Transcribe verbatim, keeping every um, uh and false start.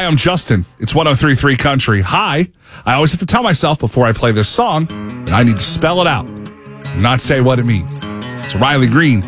Hi, I'm Justin. It's one oh three point three Country. Hi. I always have to tell myself before I play this song that I need to spell it out, not say what it means. It's Riley Green.